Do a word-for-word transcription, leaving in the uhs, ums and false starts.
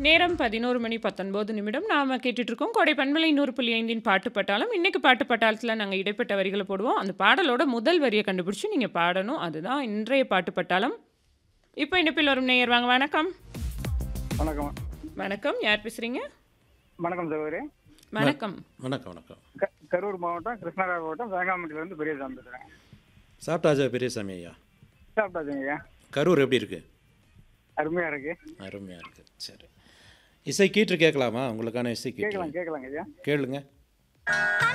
நேரம் பதினொரு மணி பத்தொன்பது நிமிடம். நாம கேட்டுட்டு இருக்கோம் கோடை பண்பலை நூறு புள்ளி ஐந்தின் பாட்டு பட்டாளம். இன்னைக்கு பாட்டு பட்டாளத்துல நாங்க இடைப்பட்ட வரிகள போடுவோம். அந்த பாடலோட முதல் வரிய கண்டுபிடிச்சு நீங்க பாடணும். அதுதான் இன்றைய பாட்டு பட்டாளம். இப்போ இணைப்பில் வரும் நேயர் வாங்க. வணக்கம். வணக்கம். வணக்கம். யார் பேசுறீங்க? வணக்கம் சகோதரி. வணக்கம். வணக்கம் வணக்கம். க கரூர் மாவட்டம், கிருஷ்ணகிரி மாவட்டம், வேங்காமட்டிலேருந்து பெரியசாமி பேசுகிறேன். சாப்பிட்டாச்சா பெரியசாமி ஐயா? சாப்பிட்டாச்சுங்க ஐயா. கரூர் எப்படி இருக்கு? அருமையாக இருக்கு. அருமையாக இருக்கு. சரி, இசை கீற்று கேட்கலாமா? உங்களுக்கான இசை கீற்று கேட்கலாம் கேட்கலாங்க ஐயா. கேளுங்க.